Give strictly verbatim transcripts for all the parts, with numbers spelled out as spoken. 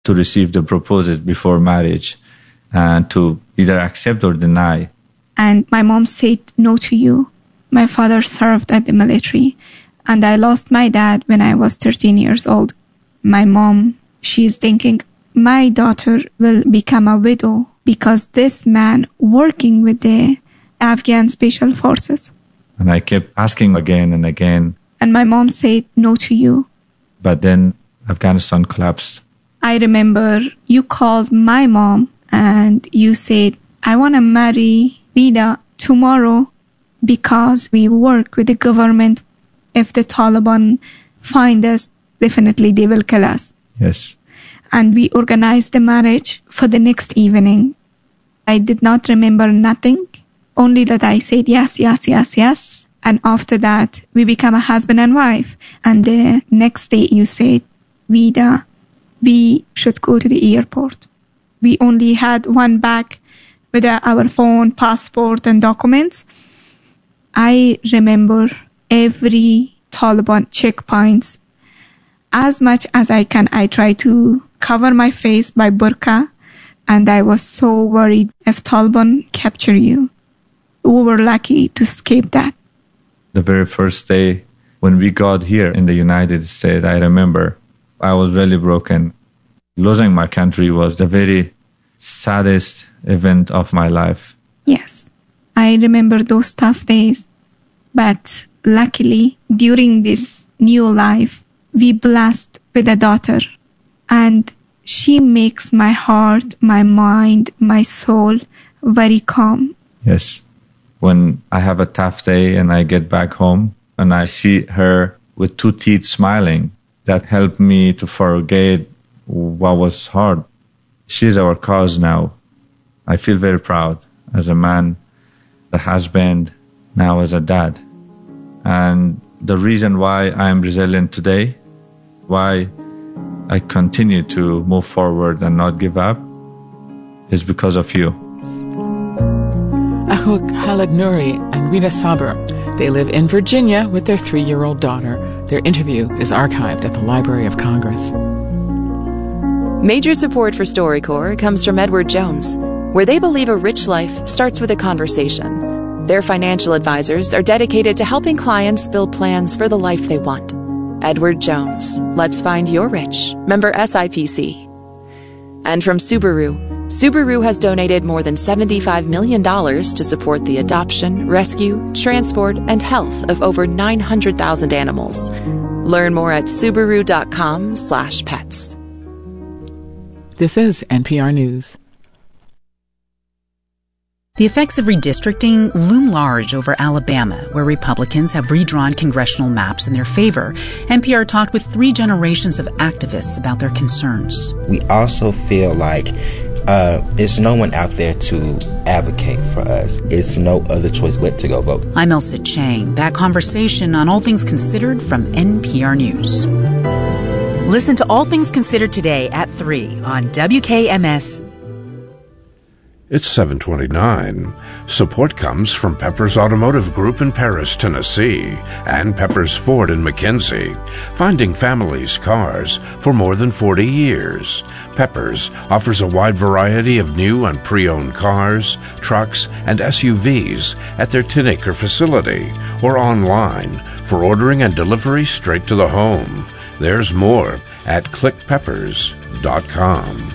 to receive the proposals before marriage and to either accept or deny. And my mom said no to you. My father served at the military, and I lost my dad when I was thirteen years old. My mom, she's thinking, my daughter will become a widow because this man working with the Afghan Special Forces. And I kept asking again and again. And my mom said no to you. But then Afghanistan collapsed. I remember you called my mom and you said, I want to marry Vida tomorrow because we work with the government. If the Taliban find us, definitely they will kill us. Yes. And we organized the marriage for the next evening. I did not remember nothing, only that I said yes, yes, yes, yes. And after that, we became a husband and wife. And the next day you said, Vida, we should go to the airport. We only had one bag with our phone, passport, and documents. I remember every Taliban checkpoints. As much as I can, I try to cover my face by burqa, and I was so worried if Taliban capture you. We were lucky to escape that. The very first day when we got here in the United States, I remember I was really broken. Losing my country was the very saddest event of my life. Yes, I remember those tough days. But luckily, during this new life, we blessed with a daughter. And she makes my heart, my mind, my soul very calm. Yes. When I have a tough day and I get back home and I see her with two teeth smiling, that helped me to forget what was hard. She's our cause now. I feel very proud as a man, the husband, now as a dad. And the reason why I'm resilient today, why I continue to move forward and not give up, is because of you. Ahok Halagnuri and Rita Saber. They live in Virginia with their three-year-old daughter. Their interview is archived at the Library of Congress. Major support for StoryCorps comes from Edward Jones, where they believe a rich life starts with a conversation. Their financial advisors are dedicated to helping clients build plans for the life they want. Edward Jones, let's find your rich. Member S I P C. And from Subaru, Subaru has donated more than seventy-five million dollars to support the adoption, rescue, transport, and health of over nine hundred thousand animals. Learn more at Subaru.com slash pets. This is N P R News. The effects of redistricting loom large over Alabama, where Republicans have redrawn congressional maps in their favor. N P R talked with three generations of activists about their concerns. We also feel like uh, there's no one out there to advocate for us. It's no other choice but to go vote. I'm Elsa Chang. That conversation on All Things Considered from N P R News. Listen to All Things Considered today at three on W K M S. It's seven twenty-nine. Support comes from Peppers Automotive Group in Paris, Tennessee, and Peppers Ford in McKinsey, finding families' cars for more than forty years. Peppers offers a wide variety of new and pre-owned cars, trucks, and S U Vs at their Tin-Acre facility or online for ordering and delivery straight to the home. There's more at click peppers dot com.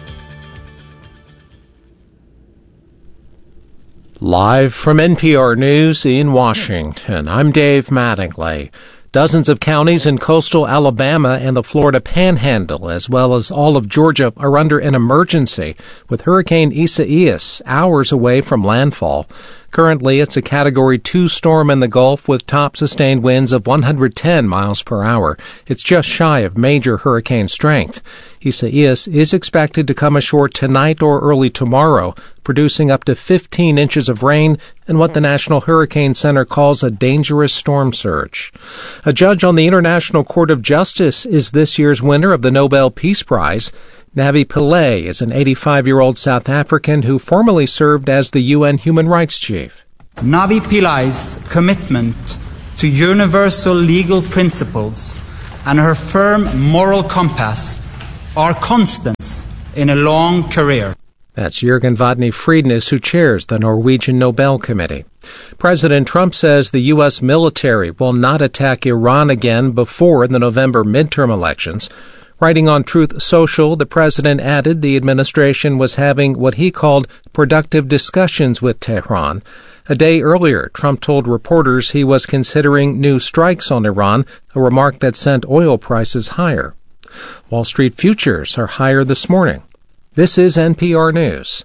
Live from N P R News in Washington, I'm Dave Mattingly. Dozens of counties in coastal Alabama and the Florida Panhandle, as well as all of Georgia, are under an emergency with Hurricane Isaias hours away from landfall. Currently, it's a Category two storm in the Gulf with top sustained winds of one hundred ten miles per hour. It's just shy of major hurricane strength. Isaias is expected to come ashore tonight or early tomorrow, producing up to fifteen inches of rain and what the National Hurricane Center calls a dangerous storm surge. A judge on the International Court of Justice is this year's winner of the Nobel Peace Prize. Navi Pillay is an eighty-five-year-old South African who formerly served as the U N Human Rights Chief. Navi Pillay's commitment to universal legal principles and her firm moral compass are constants in a long career. That's Jürgen Vodny Friednes, who chairs the Norwegian Nobel Committee. President Trump says the U S military will not attack Iran again before the November midterm elections. Writing on Truth Social, the president added the administration was having what he called productive discussions with Tehran. A day earlier, Trump told reporters he was considering new strikes on Iran, a remark that sent oil prices higher. Wall Street futures are higher this morning. This is N P R News.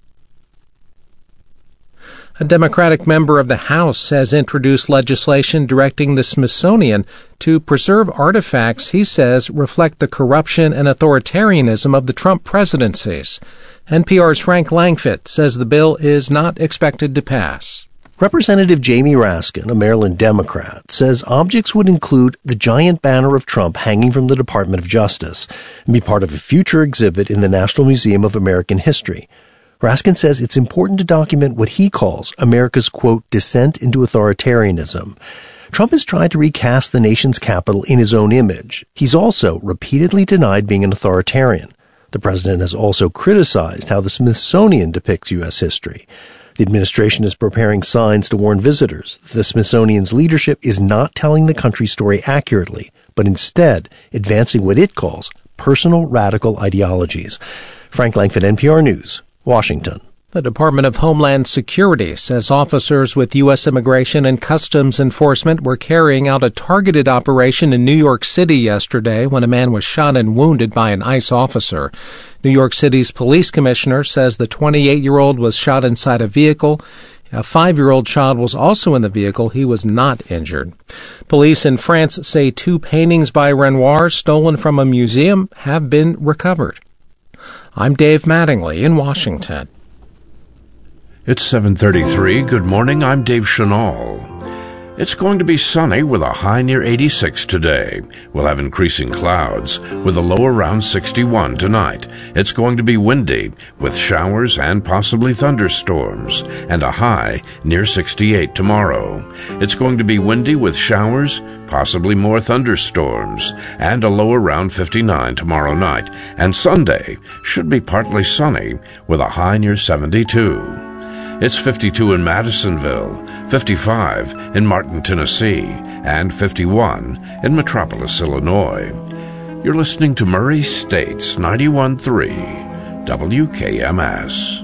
A Democratic member of the House has introduced legislation directing the Smithsonian to preserve artifacts he says reflect the corruption and authoritarianism of the Trump presidencies. N P R's Frank Langfitt says the bill is not expected to pass. Representative Jamie Raskin, a Maryland Democrat, says objects would include the giant banner of Trump hanging from the Department of Justice and be part of a future exhibit in the National Museum of American History. Raskin says it's important to document what he calls America's, quote, descent into authoritarianism. Trump has tried to recast the nation's capital in his own image. He's also repeatedly denied being an authoritarian. The president has also criticized how the Smithsonian depicts U S history. The administration is preparing signs to warn visitors that the Smithsonian's leadership is not telling the country's story accurately, but instead advancing what it calls personal radical ideologies. Frank Langfitt, N P R News, Washington. The Department of Homeland Security says officers with U S Immigration and Customs Enforcement were carrying out a targeted operation in New York City yesterday when a man was shot and wounded by an ICE officer. New York City's police commissioner says the twenty-eight-year-old was shot inside a vehicle. A five-year-old child was also in the vehicle. He was not injured. Police in France say two paintings by Renoir stolen from a museum have been recovered. I'm Dave Mattingly in Washington. It's seven thirty-three. Good morning. I'm Dave Chanel. It's going to be sunny with a high near eighty-six today. We'll have increasing clouds with a low around sixty-one tonight. It's going to be windy with showers and possibly thunderstorms and a high near sixty-eight tomorrow. It's going to be windy with showers, possibly more thunderstorms, and a low around fifty-nine tomorrow night. And Sunday should be partly sunny with a high near seventy-two. It's fifty-two in Madisonville, fifty-five in Martin, Tennessee, and fifty-one in Metropolis, Illinois. You're listening to Murray State's ninety-one point three W K M S.